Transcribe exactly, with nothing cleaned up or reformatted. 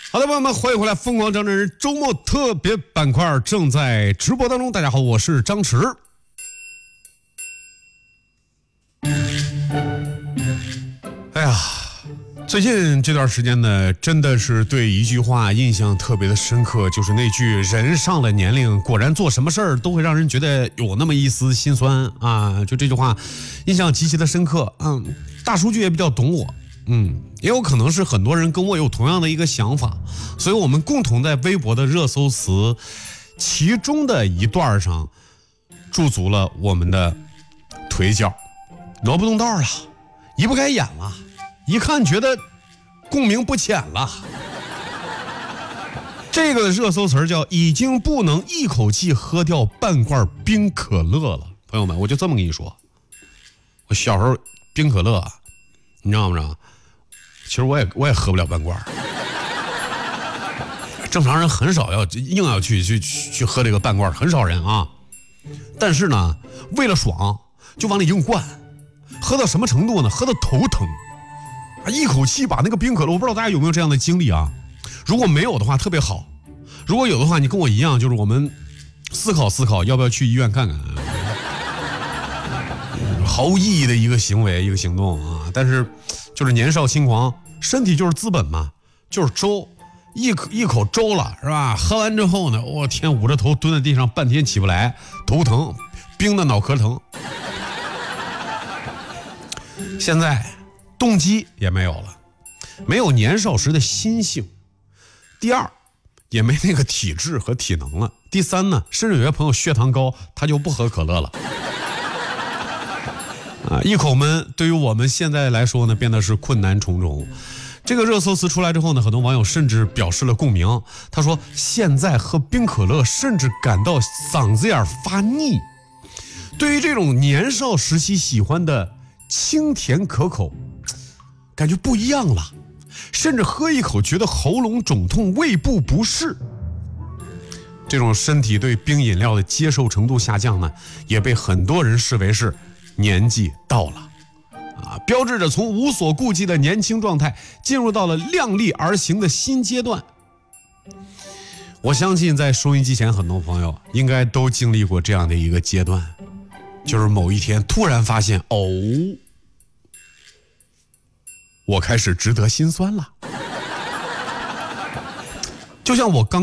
好的，朋友们，欢迎回来！疯狂张真人周末特别板块正在直播当中。大家好，我是张弛。哎呀，最近这段时间呢，真的是对一句话印象特别的深刻，就是那句“人上了年龄，果然做什么事儿都会让人觉得有那么一丝心酸啊”。就这句话，印象极其的深刻。嗯，大数据也比较懂我。嗯，也有可能是很多人跟我有同样的一个想法，所以我们共同在微博的热搜词其中的一段上驻足了我们的腿脚，挪不动道了，移不开眼了，一看觉得共鸣不浅了。这个热搜词叫已经不能一口气喝掉半罐冰可乐了。朋友们，我就这么跟你说，我小时候冰可乐啊，你知道不知道？其实我也我也喝不了半罐，正常人很少要硬要去去去喝这个半罐，很少人啊。但是呢，为了爽就往里硬灌，喝到什么程度呢？喝到头疼，一口气把那个冰可乐，我不知道大家有没有这样的经历啊？如果没有的话，特别好；如果有的话，你跟我一样，就是我们思考思考，要不要去医院看看？毫无意义的一个行为，一个行动啊！但是。就是年少轻狂，身体就是资本嘛，就是粥，一口一口粥了是吧？喝完之后呢，我天，捂着头蹲在地上半天起不来，头疼，冰的脑壳疼。现在动机也没有了，没有年少时的心性。第二，也没那个体质和体能了。第三呢，甚至有些朋友血糖高，他就不喝可乐了。啊，一口闷对于我们现在来说呢，变得是困难重重。这个热搜词出来之后呢，很多网友甚至表示了共鸣。他说，现在喝冰可乐甚至感到嗓子眼发腻。对于这种年少时期喜欢的清甜可口，感觉不一样了，甚至喝一口觉得喉咙肿痛、胃部不适。这种身体对冰饮料的接受程度下降呢，也被很多人视为是年纪到了啊，标志着从无所顾忌的年轻状态进入到了量力而行的新阶段。我相信在收音机前很多朋友应该都经历过这样的一个阶段，就是某一天突然发现，哦，我开始值得心酸了。就像我刚